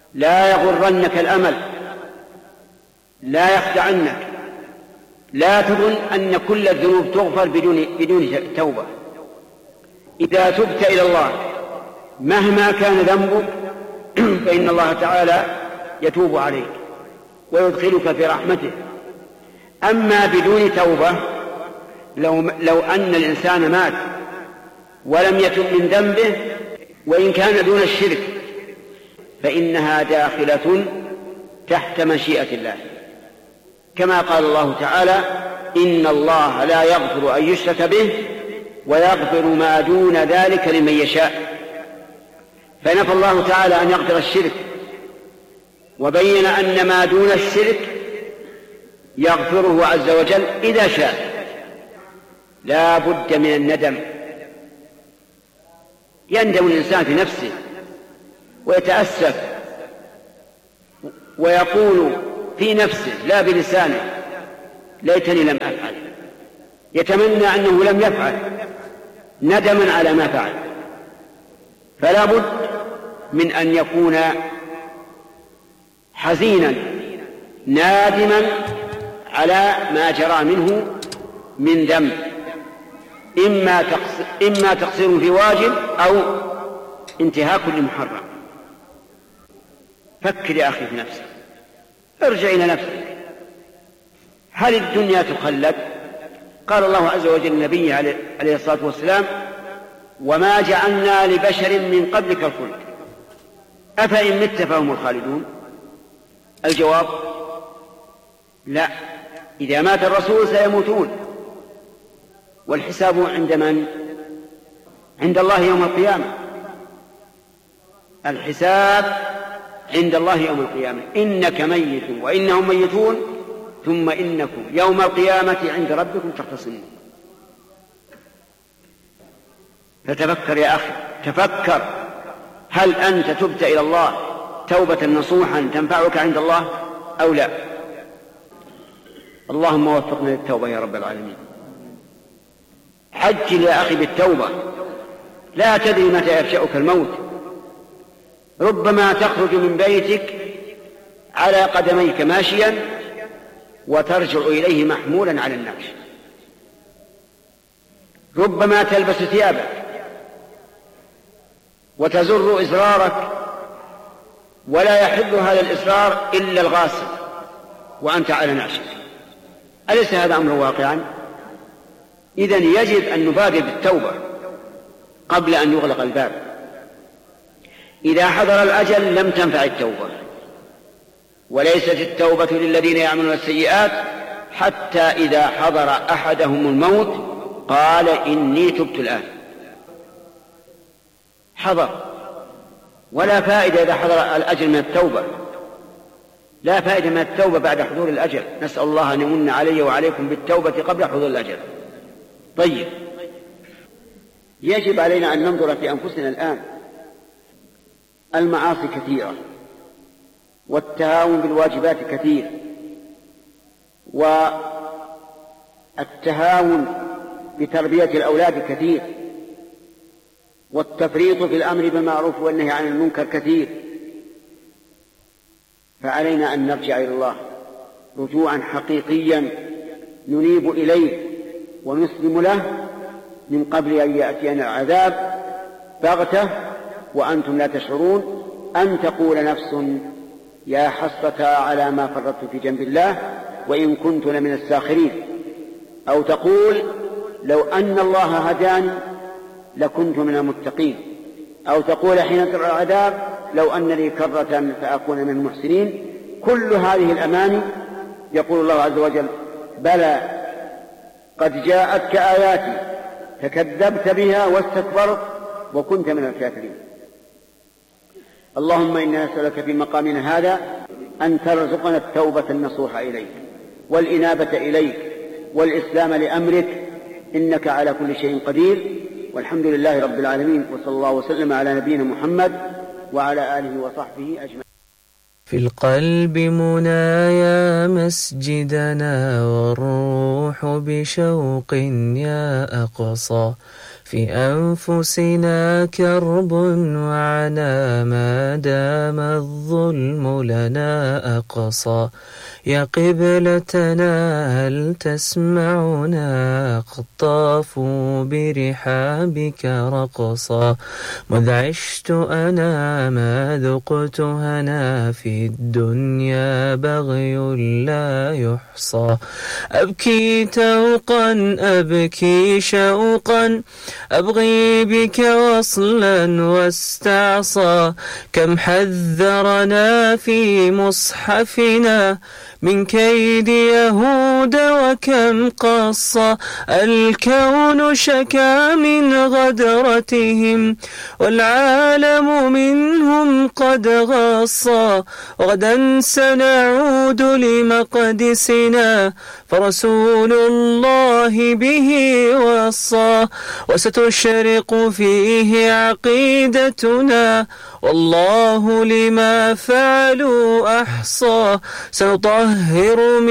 لا يغرنك الأمل، لا يخدعنك، لا تظن أن كل الذنوب تغفر بدون توبة. إذا تبت إلى الله مهما كان ذنبك فإن الله تعالى يتوب عليك ويدخلك في رحمته. أما بدون توبة، لو أن الإنسان مات ولم يتب من ذنبه وإن كان دون الشرك فإنها داخلة تحت مشيئة الله، كما قال الله تعالى: إن الله لا يغفر أن يشرك به ويغفر ما دون ذلك لمن يشاء. فنفى الله تعالى أن يغفر الشرك، وبين أن ما دون الشرك يغفره عز وجل إذا شاء. لا بد من الندم، يندم الإنسان في نفسه ويتأسف ويقول في نفسه لا بلسانه: ليتني لم أفعل. يتمنى أنه لم يفعل ندما على ما فعل. فلا بد من أن يكون حزينا نادما على ما جرى منه من ذنب، إما تقصير في واجب أو انتهاك لمحرم. فكر يا أخي في نفسك، ارجع إلى نفسك. هل الدنيا تخلد؟ قال الله عز وجل للنبي عليه الصلاة والسلام: وما جعلنا لبشر من قبلك الخلد أفإن مت فهم الخالدون. الجواب: لا، إذا مات الرسول سيموتون، والحساب عند من؟ عند الله يوم القيامة. الحساب عند الله يوم القيامة. إنك ميت وإنهم ميتون ثم إنكم يوم القيامة عند ربكم تختصمون. فتفكر يا أخي، تفكر، هل أنت تبت إلى الله توبة نصوحا تنفعك عند الله أو لا؟ اللهم وفقنا للتوبة يا رب العالمين. عجل يا أخي بالتوبة، لا تدري متى يفشأك الموت. ربما تخرج من بيتك على قدميك ماشيا وترجع إليه محمولا على النعش. ربما تلبس ثيابك وتزر إزرارك ولا يحل هذا الإزرار إلا الغاسل وأنت على نعشك. أليس هذا أمر واقعا؟ إذن يجب أن نبادر بالتوبة قبل أن يغلق الباب. إذا حضر الأجل لم تنفع التوبة، وليست التوبة للذين يعملون السيئات حتى إذا حضر أحدهم الموت قال إني تبت الآن. حضر، ولا فائدة إذا حضر الأجل من التوبة، لا فائدة من التوبة بعد حضور الأجل. نسأل الله أن يمن علي وعليكم بالتوبة قبل حضور الأجل. طيب، يجب علينا أن ننظر في أنفسنا الآن. المعاصي كثيرة، والتهاون بالواجبات كثير، والتهاون بتربية الأولاد كثير، والتفريط في الأمر بالمعروف والنهي عن المنكر كثير. فعلينا أن نرجع إلى الله رجوعا حقيقيا ننيب إليه ونسلم له من قبل أن يأتينا العذاب بغتة وأنتم لا تشعرون، أن تقول نفس يا حسرة على ما فرطت في جنب الله وإن كنت لمن الساخرين، أو تقول لو أن الله هداني لكنت من المتقين، أو تقول حين ترى العذاب لو أن لي كرة فأكون من المحسنين. كل هذه الأماني يقول الله عز وجل: بلى قد جاءتك آياتي فكذبت بها واستكبرت وكنت من الكافرين. اللهم إنا نسألك في مقامنا هذا أن ترزقنا التوبة النصوح إليك والإنابة إليك والإسلام لأمرك، إنك على كل شيء قدير. والحمد لله رب العالمين، وصلى الله وسلم على نبينا محمد وعلى آله وصحبه أجمعين. في القلب منايا مسجدنا والروح بشوق يا أقصى، في أنفسنا كرب وعنا ما دام الظلم لنا أقصى. يا قبلتنا هل تسمعنا قد طافوا برحابك رقصا. مذ عشت أنا ما ذقت هنا في الدنيا بغي لا يحصى. أبكي توقا أبكي شوقا أبغي بك وصلا واستعصى. كم حذرنا في مصحفنا من كيد يهود وكم قصى. الكون شكا من غدرتهم والعالم منهم قد غصى. غدا سنعود لمقدسنا فرسول الله به وصى. وستشرق فيه عقيدتنا والله لما فعلوا أحصى. سنطهر